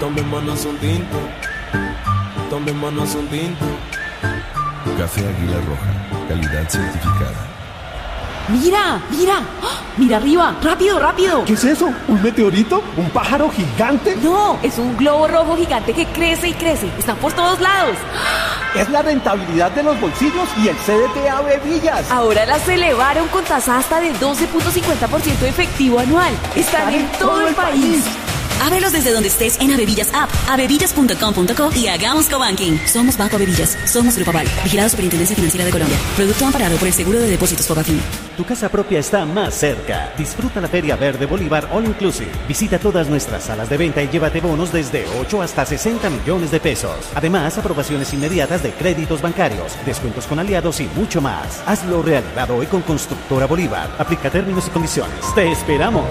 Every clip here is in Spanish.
Tomémonos un tinto, tomémonos un tinto. Café Águila Roja, calidad certificada. ¡Mira! ¡Mira! ¡Ah! ¡Mira arriba! ¡Rápido, rápido! ¿Qué es eso? ¿Un meteorito? ¿Un pájaro gigante? No, es un globo rojo gigante que crece y crece. Están por todos lados. Es la rentabilidad de los bolsillos y el CDT Ave Villas. Ahora las elevaron con tasa hasta de 12.50% efectivo anual. Están en todo el país. Ábrelos desde donde estés en Avevillas App, avevillas.com.co y hagamos cobanking. Somos Banco Avevillas, somos Grupo Aval, vigilado Superintendencia Financiera de Colombia. Producto amparado por el Seguro de Depósitos Fogafín. Tu casa propia está más cerca. Disfruta la Feria Verde Bolívar All Inclusive. Visita todas nuestras salas de venta y llévate bonos desde 8 hasta 60 millones de pesos. Además, aprobaciones inmediatas de créditos bancarios, descuentos con aliados y mucho más. Hazlo realidad hoy con Constructora Bolívar. Aplica términos y condiciones. ¡Te esperamos!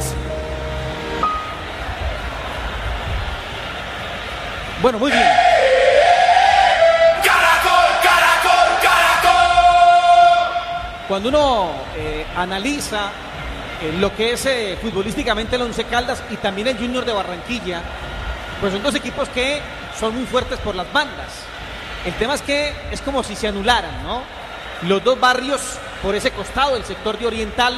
Bueno, muy bien. Cuando uno analiza lo que es futbolísticamente el Once Caldas y también el Junior de Barranquilla, pues son dos equipos que son muy fuertes por las bandas. El tema es que es como si se anularan, ¿no? Los dos barrios por ese costado, el sector de Oriental,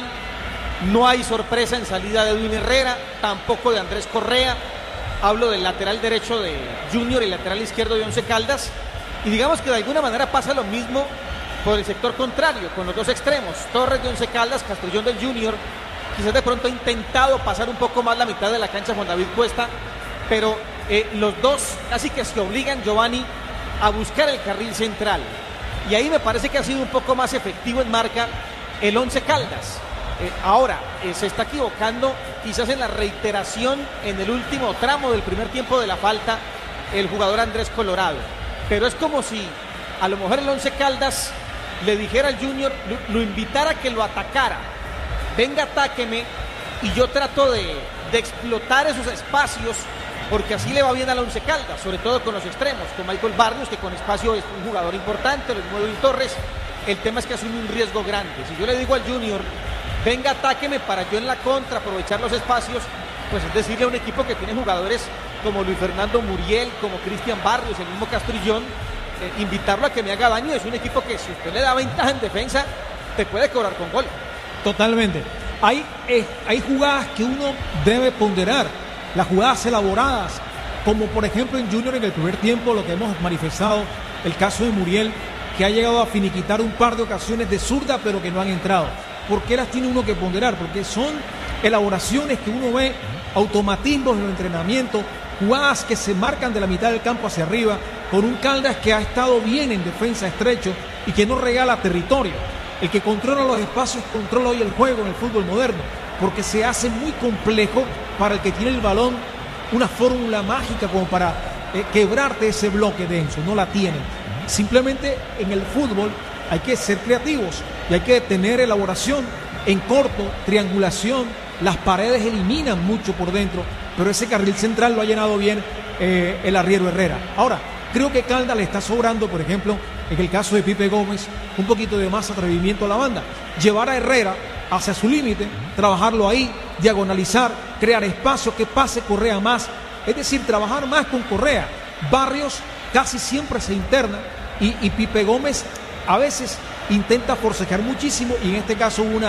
no hay sorpresa en salida de Edwin Herrera, tampoco de Andrés Correa. Hablo del lateral derecho de Junior y lateral izquierdo de Once Caldas. Y digamos que de alguna manera pasa lo mismo por el sector contrario, con los dos extremos. Torres de Once Caldas, Castrillón del Junior. Quizás de pronto ha intentado pasar un poco más la mitad de la cancha Juan David Cuesta. Pero los dos casi que se obligan, Giovanni, a buscar el carril central. Y ahí me parece que ha sido un poco más efectivo en marca el Once Caldas. Ahora, se está equivocando quizás en la reiteración en el último tramo del primer tiempo de la falta el jugador Andrés Colorado. Pero es como si a lo mejor el Once Caldas le dijera al Junior, lo invitara a que lo atacara. Venga, atáqueme y yo trato de explotar esos espacios porque así le va bien al Once Caldas, sobre todo con los extremos, con Michael Barrios, que con espacio es un jugador importante, lo mismo Edwin Torres. El tema es que asume un riesgo grande. Si yo le digo al Junior, venga, atáqueme para yo en la contra aprovechar los espacios, pues es decirle a un equipo que tiene jugadores como Luis Fernando Muriel, como Cristian Barrios, el mismo Castrillón, invitarlo a que me haga daño. Es un equipo que si usted le da ventaja en defensa, te puede cobrar con gol. Totalmente. Hay jugadas que uno debe ponderar, las jugadas elaboradas, como por ejemplo en Junior en el primer tiempo, lo que hemos manifestado, el caso de Muriel, que ha llegado a finiquitar un par de ocasiones de zurda, pero que no han entrado. ¿Por qué las tiene uno que ponderar? Porque son elaboraciones que uno ve, automatismos en el entrenamiento, jugadas que se marcan de la mitad del campo hacia arriba, con un Caldas que ha estado bien en defensa estrecho y que no regala territorio. El que controla los espacios controla hoy el juego en el fútbol moderno, porque se hace muy complejo para el que tiene el balón una fórmula mágica como para quebrarte ese bloque denso. No la tienen. Simplemente en el fútbol hay que ser creativos y hay que tener elaboración en corto, triangulación. Las paredes eliminan mucho por dentro, pero ese carril central lo ha llenado bien el arriero Herrera. Ahora, creo que Caldas le está sobrando, por ejemplo, en el caso de Pipe Gómez, un poquito de más atrevimiento a la banda. Llevar a Herrera hacia su límite, trabajarlo ahí, diagonalizar, crear espacio, que pase Correa más. Es decir, trabajar más con Correa. Barrios casi siempre se interna y Pipe Gómez a veces intenta forcejear muchísimo, y en este caso hubo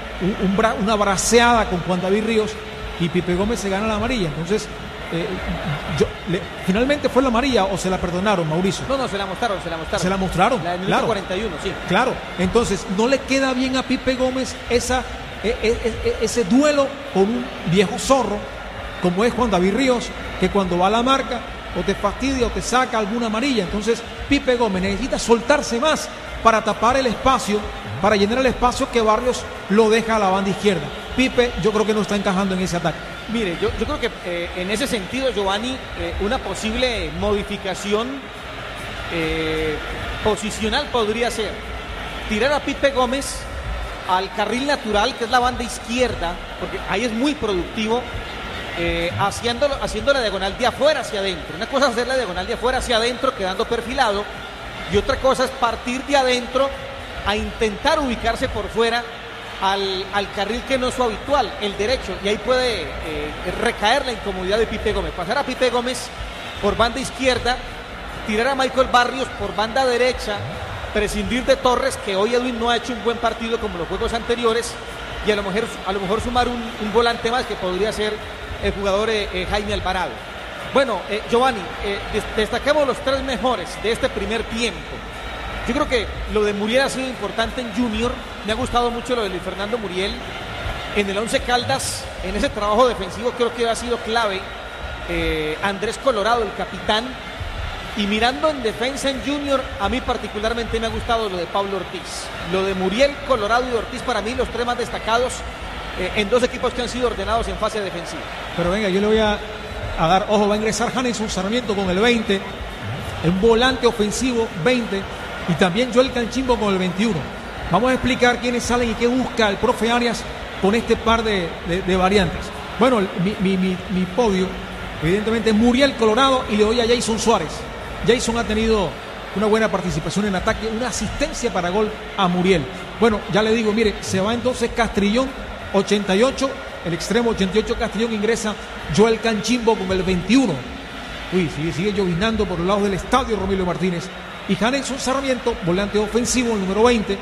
una braceada con Juan David Ríos y Pipe Gómez se gana la amarilla. Entonces, finalmente fue la amarilla o se la perdonaron, Mauricio. No, se la mostraron. Se la mostraron, la del minuto claro. 41, sí. Claro, entonces no le queda bien a Pipe Gómez ese duelo con un viejo zorro como es Juan David Ríos, que cuando va a la marca o te fastidia o te saca alguna amarilla. Entonces Pipe Gómez necesita soltarse más para tapar el espacio, para llenar el espacio que Barrios lo deja a la banda izquierda. Pipe yo creo que no está encajando en ese ataque. Mire, yo creo que en ese sentido, Giovanni, una posible modificación posicional podría ser tirar a Pipe Gómez al carril natural, que es la banda izquierda, porque ahí es muy productivo, haciendo la diagonal de afuera hacia adentro. Una cosa es hacer la diagonal de afuera hacia adentro, quedando perfilado, y otra cosa es partir de adentro a intentar ubicarse por fuera al carril que no es su habitual, el derecho, y ahí puede recaer la incomodidad de Pipe Gómez. Pasar a Pipe Gómez por banda izquierda, tirar a Michael Barrios por banda derecha, prescindir de Torres, que hoy Edwin no ha hecho un buen partido como los juegos anteriores, y a lo mejor sumar un volante más que podría ser el jugador Jaime Alvarado. Bueno, Giovanni, destaquemos los 3 mejores de este primer tiempo. Yo creo que lo de Muriel ha sido importante en Junior. Me ha gustado mucho lo de Luis Fernando Muriel. En el Once Caldas, en ese trabajo defensivo, creo que ha sido clave Andrés Colorado, el capitán. Y mirando en defensa en Junior, a mí particularmente me ha gustado lo de Pablo Ortiz. Lo de Muriel, Colorado y Ortiz, para mí los 3 más destacados en 2 equipos que han sido ordenados en fase defensiva. Pero venga, yo le voy a dar, ojo, va a ingresar Janeson Sarmiento con el 20, un volante ofensivo 20, y también Joel Canchimbo con el 21. Vamos a explicar quiénes salen y qué busca el profe Arias con este par de variantes. Bueno, mi podio, evidentemente, Muriel, Colorado, y le doy a Jason Suárez. Jason ha tenido una buena participación en ataque, una asistencia para gol a Muriel. Bueno, ya le digo, mire, se va entonces Castrillón, 88, el extremo 88 Castrillón, ingresa Joel Canchimbo con el 21. Uy, sigue llovinando por los lados del estadio Romilio Martínez. Y Janeson Sarmiento, volante ofensivo, el número 20.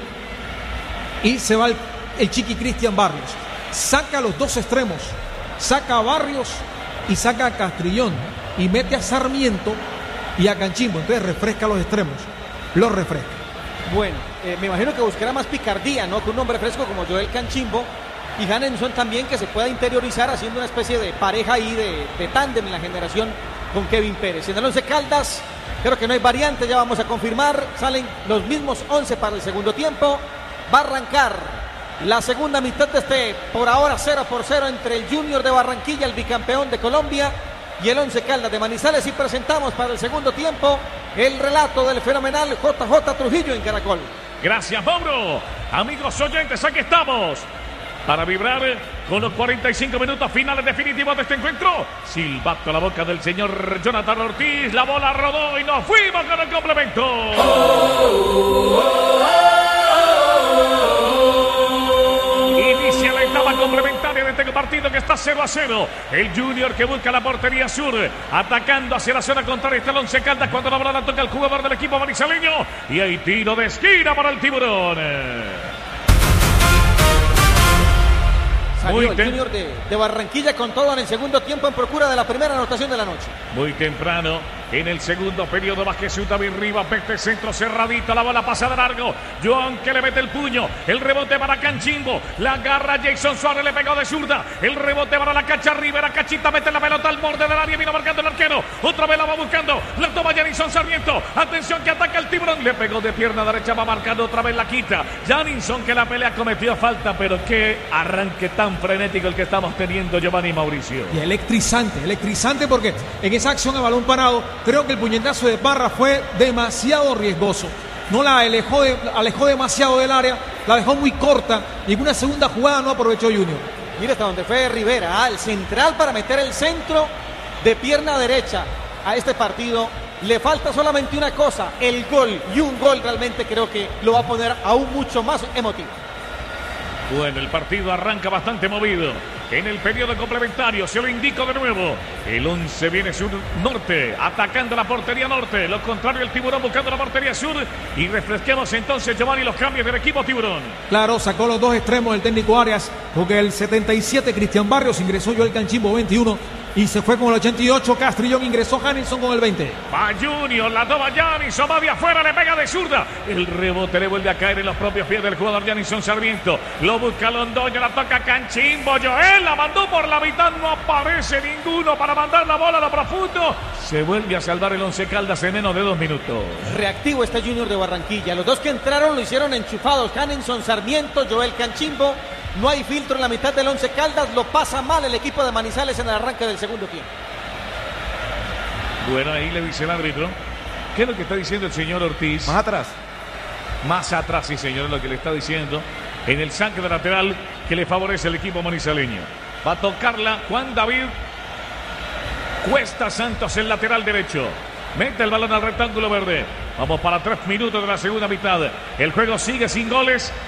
Y se va el Chiqui Cristian Barrios. Saca a los 2 extremos, saca a Barrios y saca a Castrillón. Y mete a Sarmiento y a Canchimbo. Entonces refresca los extremos, los refresca. Bueno, me imagino que buscará más picardía, ¿no? Con un hombre fresco como Joel Canchimbo y Janeson también, que se pueda interiorizar haciendo una especie de pareja ahí de tándem en la generación con Kevin Pérez. En el Once Caldas, creo que no hay variante, ya vamos a confirmar. Salen los mismos 11 para el segundo tiempo. Va a arrancar la segunda mitad de este, por ahora 0-0 entre el Junior de Barranquilla, el bicampeón de Colombia, y el Once Caldas de Manizales, y presentamos para el segundo tiempo el relato del fenomenal JJ Trujillo en Caracol. Gracias, Mauro. Amigos oyentes, aquí estamos para vibrar con los 45 minutos finales definitivos de este encuentro. Silbato a la boca del señor Jonathan Ortiz. La bola rodó y nos fuimos con el complemento. Inicia la etapa complementaria de este partido que está 0-0. El Junior que busca la portería sur, atacando hacia la zona contraria. Está el Once Caldas cuando la bola la toca el jugador del equipo manizaleño. Y hay tiro de esquina para el Tiburón. Salió el Junior de Barranquilla con todo en el segundo tiempo en procura de la primera anotación de la noche. Muy temprano en el segundo periodo, Vázquez David Rivas, mete centro cerradito, la bola pasa de largo. Joan que le mete el puño, el rebote para Canchimbo, la agarra Jason Suárez, le pegó de zurda, el rebote para la cancha Rivera, Cachita mete la pelota al borde del área, vino marcando el arquero, otra vez la va buscando, la toma Janinson Sarmiento, atención que ataca el Tiburón, le pegó de pierna derecha, va marcando otra vez, la quita Janinson, que la pelea cometió falta, pero qué arranque tan frenético el que estamos teniendo, Giovanni Mauricio. Y electrizante porque en esa acción a balón parado, creo que el puñetazo de Parra fue demasiado riesgoso. No la alejó demasiado del área, la dejó muy corta y en una segunda jugada no aprovechó Junior. Mira hasta donde fue Rivera, al central para meter el centro de pierna derecha a este partido. Le falta solamente una cosa, el gol, y un gol realmente creo que lo va a poner aún mucho más emotivo. Bueno, el partido arranca bastante movido. En el periodo complementario, se lo indico de nuevo. El 11 viene sur-norte, atacando la portería norte. Lo contrario, el Tiburón buscando la portería sur. Y refresquemos entonces, Giovanni, los cambios del equipo Tiburón. Claro, sacó los 2 extremos del técnico Arias, porque el 77 Cristian Barrios ingresó Joel Canchimbo 21 y se fue con el 88 Castrillón, ingresó Janinson con el 20. Va Junior, la toma Janinson, va de afuera, le pega de zurda. El rebote le vuelve a caer en los propios pies del jugador Janinson Sarmiento. Lo busca Londoño, la toca Canchimbo, Joel la mandó por la mitad, no aparece ninguno para mandar la bola a lo profundo. Se vuelve a salvar el Once Caldas en menos de 2 minutos. Reactivo este Junior de Barranquilla. Los 2 que entraron lo hicieron enchufados. Janinson Sarmiento, Joel Canchimbo. No hay filtro en la mitad del Once Caldas. Lo pasa mal el equipo de Manizales en el arranque del segundo tiempo. Bueno, ahí le dice el árbitro. ¿Qué es lo que está diciendo el señor Ortiz? Más atrás. Más atrás, sí, señor, es lo que le está diciendo. En el saque de lateral que le favorece el equipo manizaleño. Va a tocarla Juan David Cuesta Santos, el lateral derecho. Mete el balón al rectángulo verde. Vamos para 3 minutos de la segunda mitad. El juego sigue sin goles.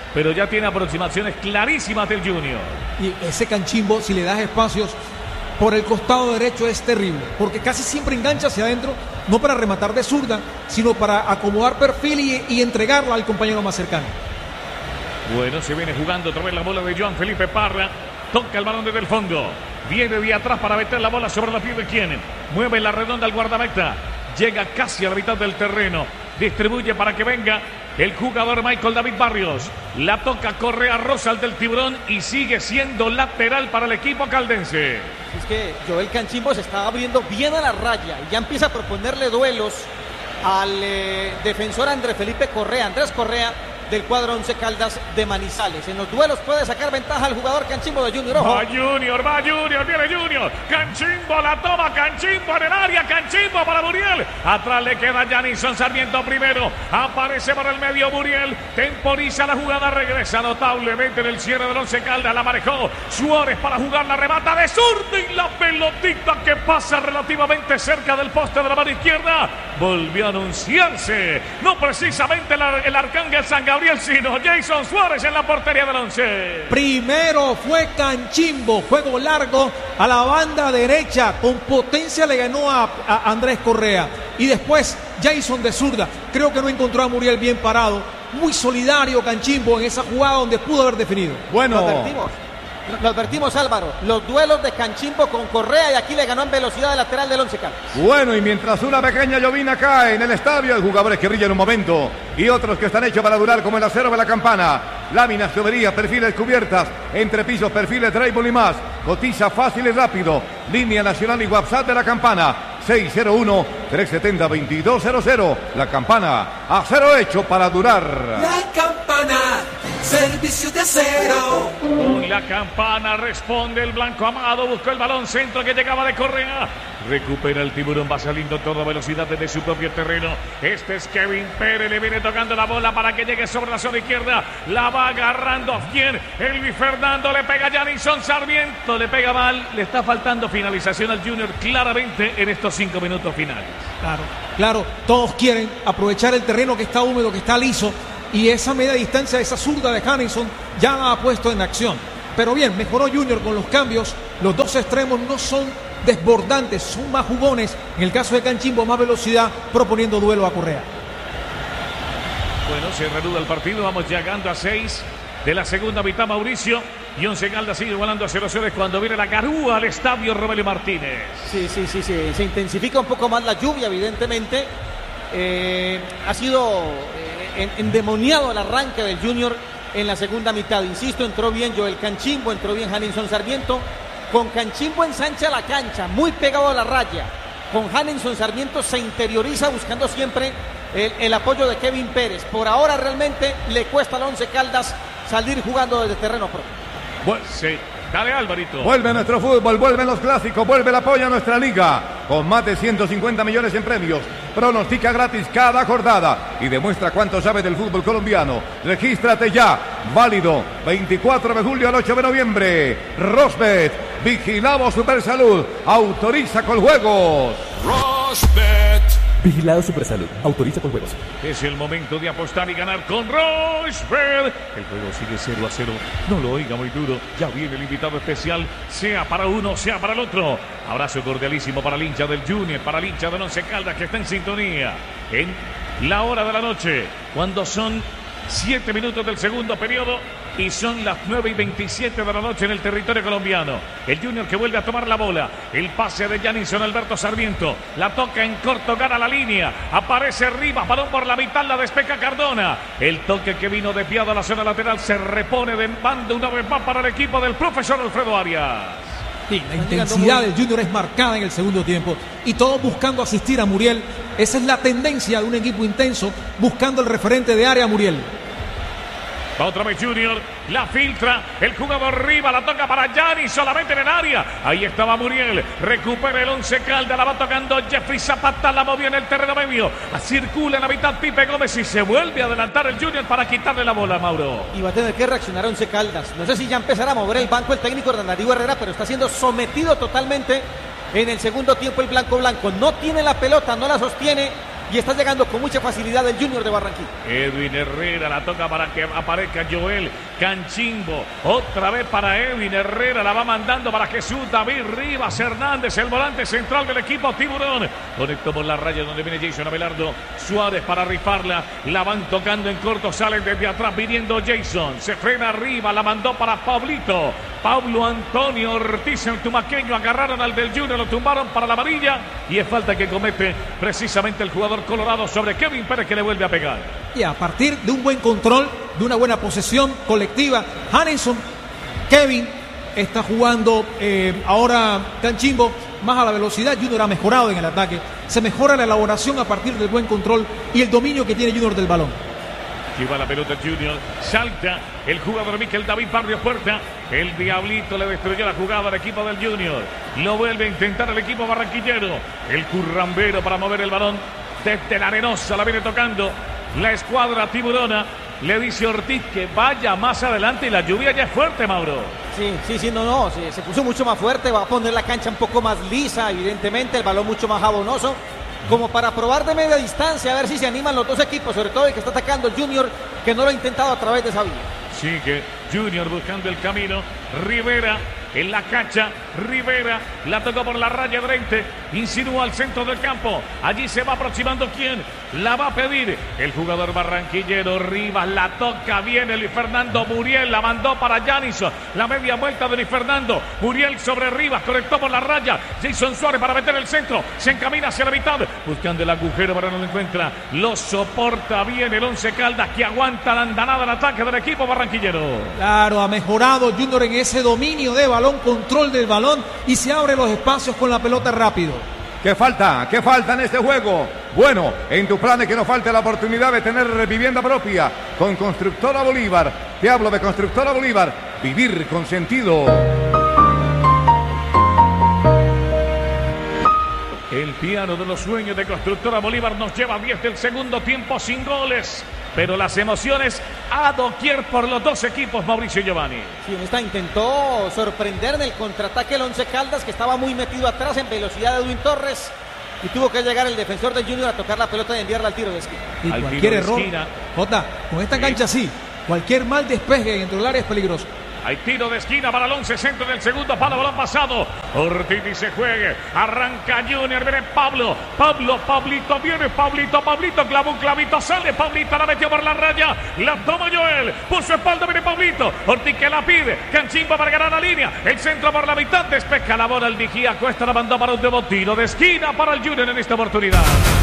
pero ya tiene aproximaciones clarísimas del Junior. Y ese Canchimbo, si le das espacios por el costado derecho, es terrible, porque casi siempre engancha hacia adentro, no para rematar de zurda, sino para acomodar perfil y entregarla al compañero más cercano. Bueno, se viene jugando otra vez la bola de Joan Felipe Parra. Toca el balón desde el fondo. Viene de atrás para meter la bola sobre la piel de quien. Mueve la redonda al guardameta. Llega casi a la mitad del terreno. Distribuye para que venga el jugador Michael David Barrios. La toca Correa, roza al del Tiburón y sigue siendo lateral para el equipo caldense. Es que Joel Canchimbo se está abriendo bien a la raya y ya empieza a proponerle duelos al defensor Andrés Felipe Correa. Andrés Correa, del cuadro Once Caldas de Manizales. En los duelos puede sacar ventaja al jugador Canchimbo de Junior. Ojo. Va Junior, viene Junior. Canchimbo la toma, Canchimbo en el área, Canchimbo para Muriel. Atrás le queda Janison Sarmiento primero. Aparece por el medio Muriel. Temporiza la jugada, regresa notablemente en el cierre del Once Caldas. La manejó Suárez para jugar, la remata de zurda y la pelotita que pasa relativamente cerca del poste de la mano izquierda. Volvió a anunciarse, no precisamente el Arcángel San Gabriel, sino Jason Suárez en la portería del Once. Primero fue Canchimbo, juego largo a la banda derecha, con potencia le ganó a Andrés Correa. Y después Jason de zurda, creo que no encontró a Muriel bien parado. Muy solidario Canchimbo en esa jugada donde pudo haber definido. Bueno, lo advertimos, Álvaro, los duelos de Canchimbo con Correa, y aquí le ganó en velocidad de lateral del Once Caldas. Bueno, y mientras una pequeña llovina cae en el estadio, hay jugadores que brillan un momento y otros que están hechos para durar, como el acero de la campana. Láminas, tuberías, perfiles, cubiertas, entrepisos, perfiles, drywall y más. Cotiza fácil y rápido. Línea nacional y WhatsApp de la campana 601-370-2200. La campana, acero hecho para durar. La campana, servicios de acero. Con la campana responde el Blanco Amado. Buscó el balón centro que llegaba de Correa. Recupera el Tiburón, va saliendo a toda velocidad desde su propio terreno. Este es Kevin Pérez, le viene tocando la bola para que llegue sobre la zona izquierda. La va agarrando bien Elvis Fernando, le pega Janison Sarmiento, le pega mal. Le está faltando finalización al Junior claramente en estos 5 minutos finales. Claro, todos quieren aprovechar el terreno que está húmedo, que está liso, y esa media distancia, esa zurda de Janison ya la ha puesto en acción. Pero bien, mejoró Junior con los cambios. Los dos extremos no son desbordantes, son más jugones. En el caso de Canchimbo, más velocidad, proponiendo duelo a Correa. Bueno, se reanuda el partido, vamos llegando a 6 de la segunda mitad, Mauricio. Y Once Caldas sigue igualando a 0-0 cuando viene la garúa al estadio Romelio Martínez. Sí, se intensifica un poco más la lluvia, evidentemente. Ha sido endemoniado el arranque del Junior en la segunda mitad. Insisto, entró bien Joel Canchimbo, entró bien Janison Sarmiento. Con Canchimbo ensancha la cancha, muy pegado a la raya. Con Janison Sarmiento se interioriza buscando siempre el apoyo de Kevin Pérez. Por ahora realmente le cuesta al Once Caldas salir jugando desde terreno propio. Pues sí. Dale, Alvarito. Vuelve nuestro fútbol, vuelven los clásicos, vuelve el apoyo a nuestra liga. Con más de 150 millones en premios. Pronostica gratis cada jornada y demuestra cuánto sabe del fútbol colombiano. Regístrate ya. Válido 24 de julio al 8 de noviembre. Rosbet, vigilamos Supersalud. Autoriza con juegos. Rosbet. Vigilado Supersalud. Autoriza con juegos. Es el momento de apostar y ganar con Rosbet. El juego sigue 0-0. No lo oiga muy duro. Ya viene el invitado especial. Sea para uno, sea para el otro. Abrazo cordialísimo para el hincha del Junior, para el hincha del Once Caldas que está en sintonía. En la hora de la noche, cuando son 7 minutos del segundo periodo y son las 9:27 de la noche en el territorio colombiano. El Junior que vuelve a tomar la bola. El pase de Janison Alberto Sarmiento. La toca en corto, gana la línea. Aparece Rivas, balón por la mitad, la despeja Cardona. El toque que vino desviado a la zona lateral se repone de banda una vez más para el equipo del profesor Alfredo Arias. Sí, la intensidad del Junior es marcada en el segundo tiempo y todos buscando asistir a Muriel. Esa es la tendencia de un equipo intenso, buscando el referente de área, Muriel. Va otra vez Junior, la filtra, el jugador Riva, la toca para Gianni, solamente en el área. Ahí estaba Muriel, recupera el Once Caldas, la va tocando Jeffrey Zapata, la movió en el terreno medio. Circula en la mitad Pipe Gómez y se vuelve a adelantar el Junior para quitarle la bola, Mauro. Y va a tener que reaccionar Once Caldas. No sé si ya empezará a mover el banco el técnico Hernán Darío Herrera, pero está siendo sometido totalmente en el segundo tiempo el Blanco. No tiene la pelota, no la sostiene y está llegando con mucha facilidad el Junior de Barranquilla. Edwin Herrera la toca para que aparezca Joel Canchimbo. Otra vez para Edwin Herrera, la va mandando para Jesús David Rivas Hernández, el volante central del equipo Tiburón. Conectó por la raya donde viene Jason Abelardo Suárez para rifarla. La van tocando en corto, salen desde atrás viniendo Jason. Se frena arriba, la mandó para Pablito. Pablo Antonio Ortiz, el tumaqueño, agarraron al del Junior, lo tumbaron para la amarilla y es falta que comete precisamente el jugador colorado sobre Kevin Pérez, que le vuelve a pegar. Y a partir de un buen control, de una buena posesión colectiva, Hanison, Kevin está jugando ahora Canchimbo más a la velocidad. Junior ha mejorado en el ataque, se mejora la elaboración a partir del buen control y el dominio que tiene Junior del balón. Lleva la pelota Junior, salta el jugador Miquel David Barrio Puerta. El Diablito le destruyó la jugada al equipo del Junior. Lo vuelve a intentar el equipo barranquillero. El currambero para mover el balón desde la arenosa, la viene tocando la escuadra tiburona. Le dice Ortiz que vaya más adelante y la lluvia ya es fuerte, Mauro. Sí, se puso mucho más fuerte, va a poner la cancha un poco más lisa, evidentemente, el balón mucho más jabonoso, como para probar de media distancia, a ver si se animan los dos equipos, sobre todo el que está atacando el Junior, que no lo ha intentado a través de esa vía. Sigue Junior buscando el camino. Rivera en la cacha. Rivera la tocó por la raya frente. Insinúa al centro del campo. Allí se va aproximando. ¿Quién? La va a pedir el jugador barranquillero. Rivas la toca bien. Luis Fernando Muriel la mandó para Janison. La media vuelta de Luis Fernando. Muriel sobre Rivas. Conectó por la raya. Jason Suárez para meter el centro. Se encamina hacia la mitad. Buscando el agujero, pero no lo encuentra. Lo soporta bien el Once Caldas, que aguanta la andanada en ataque del equipo barranquillero. Claro, ha mejorado Junior en ese dominio de balón, control del balón y se abre los espacios con la pelota rápido. ¿Qué falta? ¿Qué falta en este juego? Bueno, en tu plan que no falte la oportunidad de tener vivienda propia con Constructora Bolívar. Te hablo de Constructora Bolívar. Vivir con sentido. El piano de los sueños de Constructora Bolívar nos lleva a 10 del segundo tiempo sin goles. Pero las emociones a doquier por los dos equipos, Mauricio Giovanni. Sí, intentó sorprender en el contraataque el Once Caldas, que estaba muy metido atrás en velocidad de Edwin Torres. Y tuvo que llegar el defensor del Junior a tocar la pelota y enviarla al tiro de esquina. Y al cualquier error, Jota, con esta cancha así, cualquier mal despeje dentro del área es peligroso. Hay tiro de esquina para el 11, centro del segundo palo, balón pasado. Ortiz dice juegue, arranca Junior, viene Pablito, viene Pablito, clavó un clavito, sale Pablito, la metió por la raya, la toma Joel, puso espalda, viene Pablito, Ortiz que la pide, Canchimbo para ganar la línea, el centro por la mitad, despeja la bola el vigía, Cuesta la mandó para un nuevo tiro de esquina para el Junior en esta oportunidad.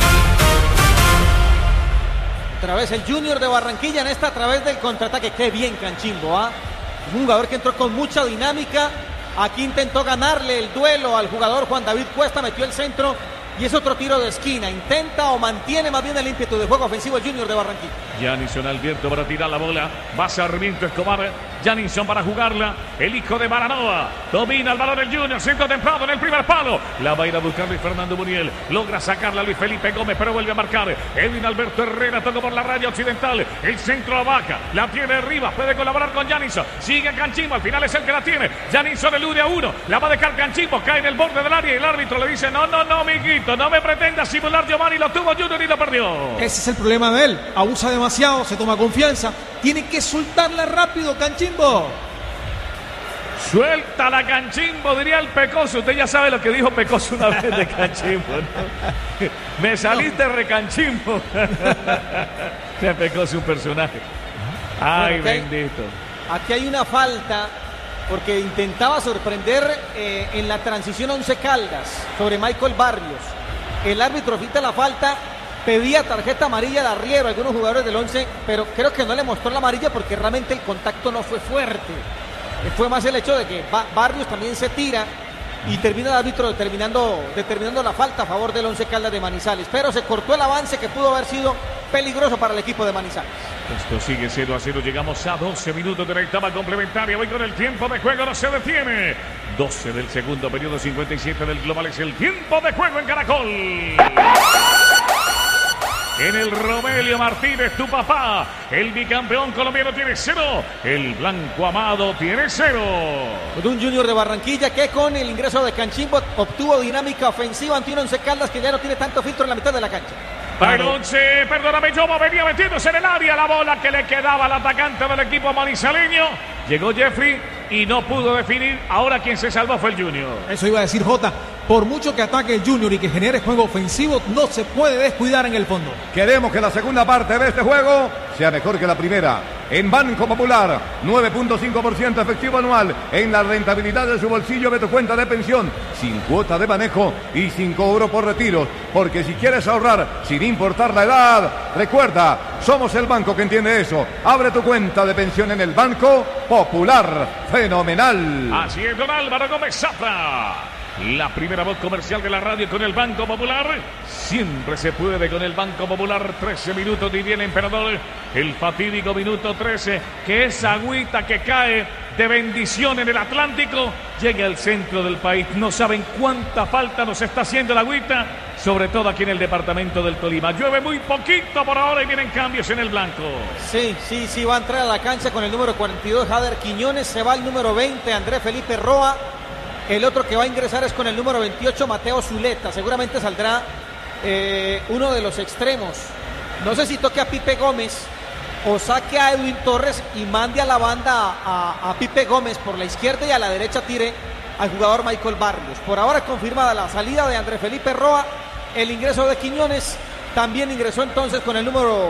Otra vez el Junior de Barranquilla en esta a través del contraataque, qué bien Canchimbo, ¿ah? Un jugador que entró con mucha dinámica. Aquí intentó ganarle el duelo al jugador Juan David Cuesta, metió el centro y es otro tiro de esquina. Intenta o mantiene más bien el ímpetu de juego ofensivo el Junior de Barranquilla. Janison Alberto para tirar la bola. Va Sarmiento Escobar. Janison para jugarla. El hijo de Baranoa. Domina el balón el Junior. Centro temprano en el primer palo. La va a ir a buscar Luis Fernando Muriel. Logra sacarla Luis Felipe Gómez, pero vuelve a marcar. Edwin Alberto Herrera tocó por la raya occidental. El centro la baja. La tiene Rivas. Puede colaborar con Janison. Sigue Canchimbo. Al final es el que la tiene. Janison elude a uno. La va a dejar Canchimbo. Cae en el borde del área y el árbitro le dice: no, amiguito. No me pretenda simular Giovanni. Lo tuvo Junior y lo perdió. Ese es el problema de él. Abusa demasiado. Se toma confianza. Tiene que soltarla rápido, Canchimbo. Suelta la Canchimbo, diría el Pecoso. Usted ya sabe lo que dijo Pecoso una vez de Canchimbo, ¿no? Me saliste recanchimbo. Se Pecoso un personaje. Ay, bendito. Aquí hay una falta porque intentaba sorprender en la transición Once Caldas sobre Michael Barrios. El árbitro fita la falta. Pedía tarjeta amarilla de Arriero a algunos jugadores del 11, pero creo que no le mostró la amarilla porque realmente el contacto no fue fuerte. Fue más el hecho de que Barrios también se tira y termina el árbitro determinando la falta a favor del Once Caldas de Manizales. Pero se cortó el avance que pudo haber sido peligroso para el equipo de Manizales. Esto sigue 0-0. Llegamos a 12 minutos de la etapa complementaria. Hoy con el tiempo de juego no se detiene. 12 del segundo periodo, 57 del global. Es el tiempo de juego en Caracol. En el Romelio Martínez, tu papá, el bicampeón colombiano tiene 0, el Blanco Amado tiene 0. Con un Junior de Barranquilla que con el ingreso de Canchimbo obtuvo dinámica ofensiva ante un Once Caldas que ya no tiene tanto filtro en la mitad de la cancha. El 11, perdóname, Yomo venía metiéndose en el área, la bola que le quedaba al atacante del equipo manizaleño. Llegó Jeffrey y no pudo definir. Ahora quien se salvó fue el Junior. Eso iba a decir Jota. Por mucho que ataque el Junior y que genere juego ofensivo, no se puede descuidar en el fondo. Queremos que la segunda parte de este juego sea mejor que la primera. En Banco Popular, 9.5% efectivo anual en la rentabilidad de su bolsillo de tu cuenta de pensión, sin cuota de manejo y sin cobro por retiros. Porque si quieres ahorrar sin importar la edad, recuerda, somos el banco que entiende eso. Abre tu cuenta de pensión en el Banco Popular. Fenomenal. Así es, don Álvaro Gómez Zafra. La primera voz comercial de la radio con el Banco Popular. Siempre se puede con el Banco Popular. 13 minutos y viene Emperador. El fatídico minuto 13. Que esa agüita que cae de bendición en el Atlántico llegue al centro del país. No saben cuánta falta nos está haciendo la agüita. Sobre todo aquí en el departamento del Tolima. Llueve muy poquito por ahora y vienen cambios en el blanco. Sí, va a entrar a la cancha con el número 42 Jader Quiñones. Se va el número 20 Andrés Felipe Roa. El otro que va a ingresar es con el número 28, Mateo Zuleta. Seguramente saldrá uno de los extremos. No sé si toque a Pipe Gómez o saque a Edwin Torres y mande a la banda a Pipe Gómez por la izquierda y a la derecha tire al jugador Michael Barrios. Por ahora es confirmada la salida de Andrés Felipe Roa, el ingreso de Quiñones. También ingresó entonces con el número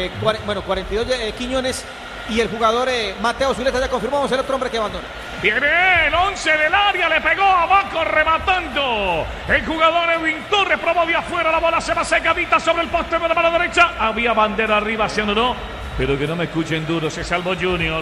42 Quiñones y el jugador Mateo Zuleta. Ya confirmamos el otro hombre que abandona. Viene el 11 del área, le pegó abajo rematando. El jugador Edwin Torres probó de afuera, la bola se va secadita sobre el poste de la mano derecha. Había bandera arriba, se anuló, pero que no me escuchen duro, se salvó Junior.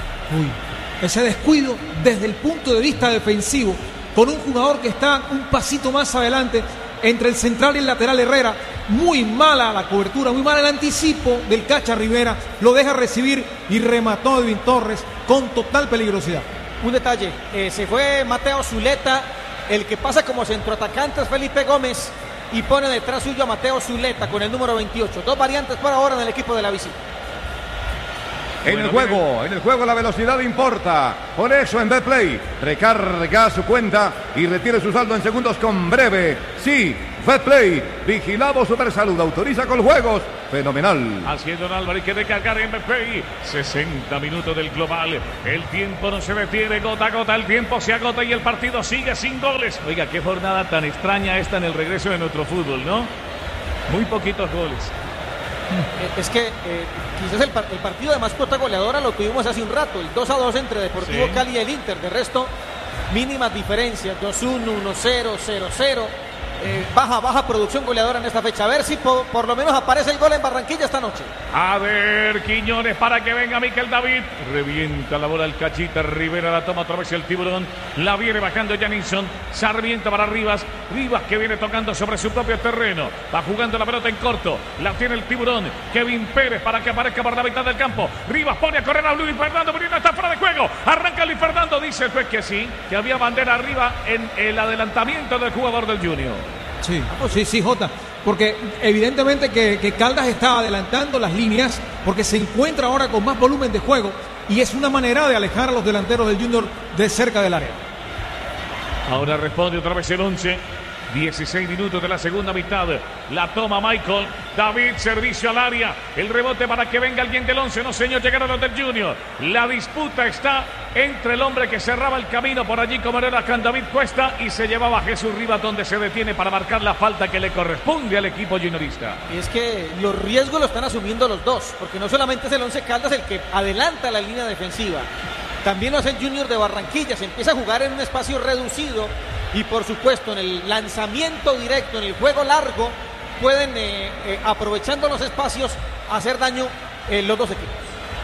Ese descuido desde el punto de vista defensivo, con un jugador que está un pasito más adelante entre el central y el lateral Herrera. Muy mala la cobertura, muy mal el anticipo del Cacha Rivera. Lo deja recibir y remató Edwin Torres con total peligrosidad. Un detalle, se fue Mateo Zuleta, el que pasa como centroatacante es Felipe Gómez y pone detrás suyo a Mateo Zuleta con el número 28. Dos variantes por ahora en el equipo de la visita. En el juego la velocidad importa. Por eso en Betplay recarga su cuenta y retire su saldo en segundos con Breve. Sí, Betplay, vigilado Supersalud, autoriza con juegos. Fenomenal. Haciendo un Álvarez que recargar en Betplay. 60 minutos del global. El tiempo no se detiene, gota a gota. El tiempo se agota y el partido sigue sin goles. Oiga, qué jornada tan extraña esta en el regreso de nuestro fútbol, ¿no? Muy poquitos goles. Es que quizás el partido de más cuota goleadora lo tuvimos hace un rato, el 2-2 entre Deportivo Cali y el Inter. De resto, mínimas diferencias, 2-1, 1-0, 0-0. Baja producción goleadora en esta fecha. A ver si por lo menos aparece el gol en Barranquilla esta noche. A ver, Quiñones para que venga Miquel David. Revienta la bola el Cachita Rivera, la toma otra vez el Tiburón. La viene bajando Janilson. Sarmiento para Rivas. Rivas que viene tocando sobre su propio terreno. Va jugando la pelota en corto. La tiene el Tiburón. Kevin Pérez para que aparezca por la mitad del campo. Rivas pone a correr a Luis Fernando. Muriendo, está fuera de juego. Arranca Luis Fernando. Dice el juez que sí, que había bandera arriba en el adelantamiento del jugador del Junior. Sí, Jota, porque evidentemente que Caldas está adelantando las líneas porque se encuentra ahora con más volumen de juego y es una manera de alejar a los delanteros del Junior de cerca del área. Ahora responde otra vez el 11. 16 minutos de la segunda mitad. La toma Michael David, servicio al área. El rebote para que venga alguien del 11. No, señor, llegaron los del Junior. La disputa está entre el hombre que cerraba el camino por allí, como era Can David Cuesta, y se llevaba a Jesús Rivas, donde se detiene para marcar la falta que le corresponde al equipo juniorista. Y es que los riesgos lo están asumiendo los dos, porque no solamente es el 11 Caldas el que adelanta la línea defensiva, también lo hace el Junior de Barranquilla. Se empieza a jugar en un espacio reducido y por supuesto en el lanzamiento directo, en el juego largo, pueden aprovechando los espacios hacer daño los dos equipos.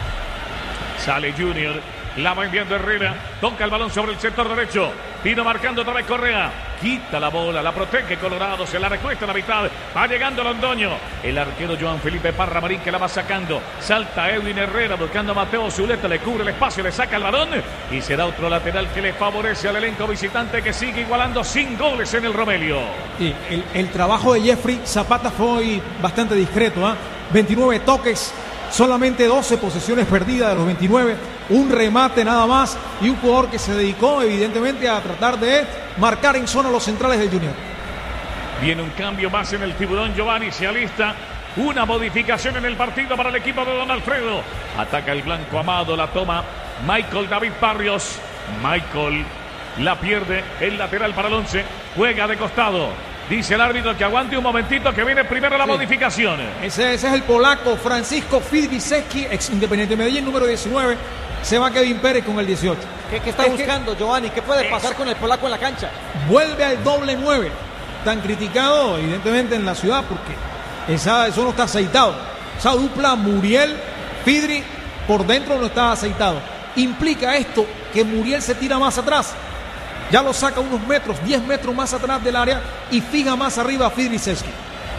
Sale Junior, la va enviando Herrera, toca el balón sobre el sector derecho, vino marcando otra vez Correa, quita la bola, la protege Colorado, se la recuesta a la mitad, va llegando Londoño, el arquero Joan Felipe Parra Marín que la va sacando, salta Edwin Herrera buscando a Mateo Zuleta, le cubre el espacio, le saca el balón y será otro lateral que le favorece al elenco visitante que sigue igualando sin goles en el Romelio. Sí, el trabajo de Jeffrey Zapata fue hoy bastante discreto, 29 toques, solamente 12 posesiones perdidas de los 29, un remate nada más y un jugador que se dedicó evidentemente a tratar de marcar en zona los centrales del Junior. Viene un cambio más en el Tiburón. Giovanni se alista. Una modificación en el partido para el equipo de Don Alfredo. Ataca el blanco Amado, la toma Michael David Barrios. Michael la pierde, el lateral para el 11. Juega de costado. Dice el árbitro que aguante un momentito, que viene primero la modificación. Ese es el polaco Francisco Fidrisewski, ex Independiente Medellín, número 19. Se va Kevin Pérez con el 18. ¿Qué está buscando, Giovanni? ¿Qué puede pasar con el polaco en la cancha? Vuelve al doble 9. Tan criticado, evidentemente, en la ciudad, porque eso no está aceitado. Esa dupla Muriel-Fidri por dentro no está aceitado. Implica esto que Muriel se tira más atrás. Ya lo saca unos metros, 10 metros más atrás del área y fija más arriba a Fidrisewski.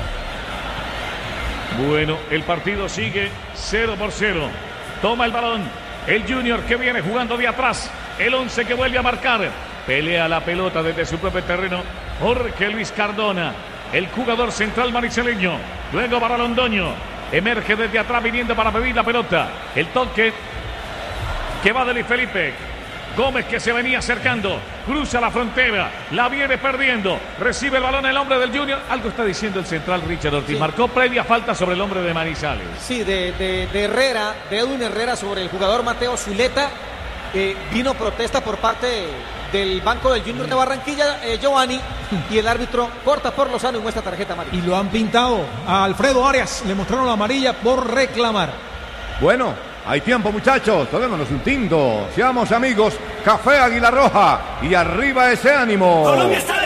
Bueno, el partido sigue 0-0. Toma el balón el Junior, que viene jugando de atrás. El 11 que vuelve a marcar. Pelea la pelota desde su propio terreno. Jorge Luis Cardona, el jugador central mariceleño. Luego para Londoño. Emerge desde atrás viniendo para pedir la pelota. El toque que va de Luis Felipe. Gómez, que se venía acercando, cruza la frontera, la viene perdiendo, recibe el balón el hombre del Junior. Algo está diciendo el central Richard Ortiz. Sí. Marcó previa falta sobre el hombre de Manizales. Sí, de Herrera, de Edwin Herrera sobre el jugador Mateo Zuleta. Vino protesta por parte del banco del Junior de Barranquilla, Giovanni, y el árbitro corta por Lozano y muestra tarjeta amarilla. Y lo han pintado a Alfredo Arias, le mostraron la amarilla por reclamar. Bueno, hay tiempo, muchachos, tomémonos un tinto, seamos amigos. Café Águila Roja y arriba ese ánimo. Colombia está